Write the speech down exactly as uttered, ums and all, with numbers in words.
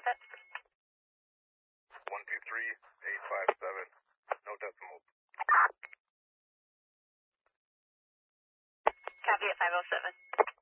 that? one two three eight five seven. No decimals. Copy at five oh seven.